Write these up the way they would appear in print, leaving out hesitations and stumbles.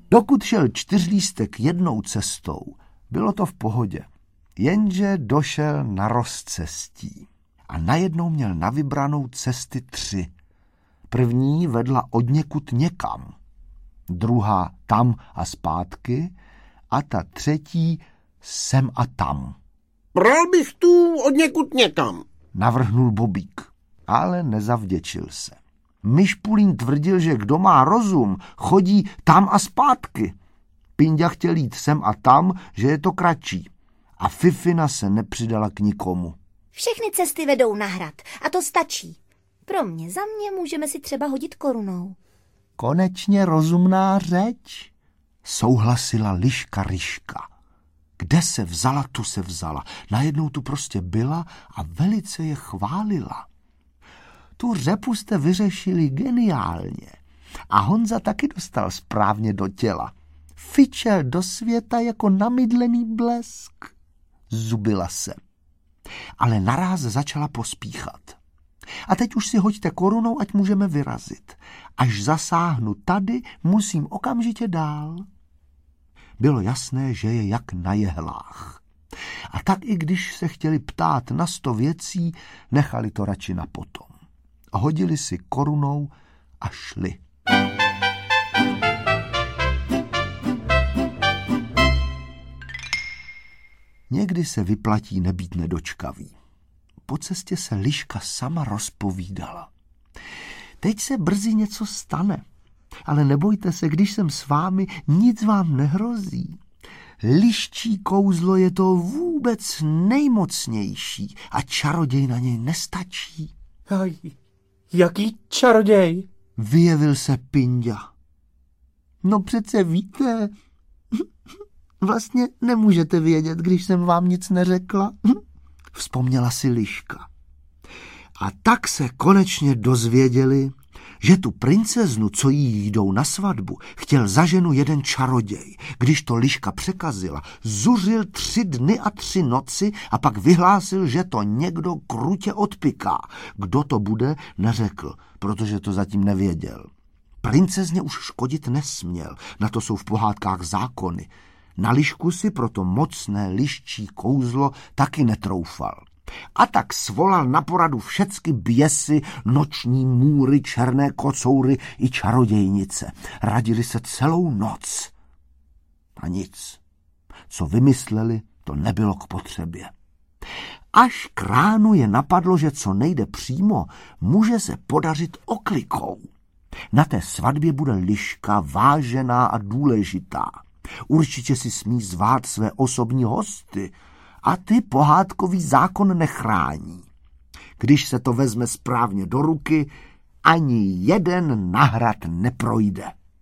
Dokud šel čtyřlístek jednou cestou, bylo to v pohodě. Jenže došel na rozcestí a najednou měl na vybranou cesty 3. První vedla odněkud někam, druhá tam a zpátky a ta třetí sem a tam. Bral bych tu odněkud někam, navrhnul Bobík, ale nezavděčil se. Myšpulín tvrdil, že kdo má rozum, chodí tam a zpátky. Pinďa chtěl jít sem a tam, že je to kratší. A Fifina se nepřidala k nikomu. Všechny cesty vedou na hrad a to stačí. Pro mě, za mě můžeme si třeba hodit korunou. Konečně rozumná řeč, souhlasila Liška Ryška. Kde se vzala, tu se vzala. Najednou tu prostě byla a velice je chválila. Tu řepu jste vyřešili geniálně. A Honza taky dostal správně do těla. Fičel do světa jako namydlený blesk. Zubila se. Ale naráz začala pospíchat. A teď už si hoďte korunou, ať můžeme vyrazit. Až zasáhnu tady, musím okamžitě dál. Bylo jasné, že je jak na jehlách. A tak i když se chtěli ptát na 100 věcí, nechali to radši na potom. Hodili si korunou a šli. Někdy se vyplatí nebýt nedočkavý. Po cestě se Liška sama rozpovídala. Teď se brzy něco stane, ale nebojte se, když jsem s vámi, nic vám nehrozí. Liščí kouzlo je to vůbec nejmocnější a čaroděj na něj nestačí. Jaký čaroděj? Vyjevil se Pinďa. No přece víte, vlastně nemůžete vědět, když jsem vám nic neřekla. Vzpomněla si Liška. A tak se konečně dozvěděli, že tu princeznu, co jí jdou na svatbu, chtěl za ženu jeden čaroděj. Když to Liška překazila, zuřil 3 dny a 3 noci a pak vyhlásil, že to někdo krutě odpiká. Kdo to bude, neřekl, protože to zatím nevěděl. Princezně už škodit nesměl, na to jsou v pohádkách zákony. Na Lišku si proto mocné liščí kouzlo taky netroufal. A tak svolal na poradu všecky běsy, noční můry, černé kocoury i čarodějnice. Radili se celou noc. A nic. Co vymysleli, to nebylo k potřebě. Až kránu je napadlo, že co nejde přímo, může se podařit oklikou. Na té svatbě bude Liška vážená a důležitá. Určitě si smí zvát své osobní hosty a ty pohádkový zákon nechrání. Když se to vezme správně do ruky, ani jeden na hrad neprojde.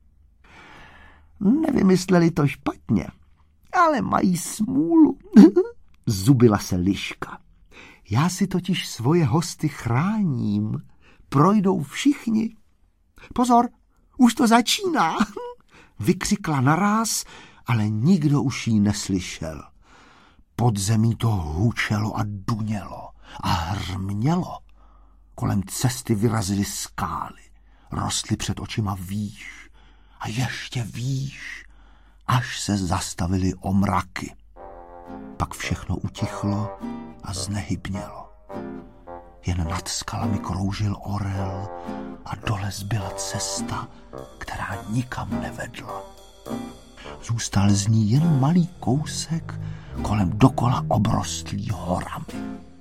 Nevymysleli to špatně, ale mají smůlu. Zubila se Liška. Já si totiž svoje hosty chráním. Projdou všichni. Pozor, už to začíná. Vykřikla naráz, ale nikdo už jí neslyšel. Pod zemí to hučelo a dunělo a hrmělo. Kolem cesty vyrazily skály, rostly před očima výš a ještě výš, až se zastavily omraky. Pak všechno utichlo a znehybnělo. Jen nad skalami kroužil orel a dole zbyla cesta, která nikam nevedla. Zůstal z ní jen malý kousek kolem dokola obrostlý horami.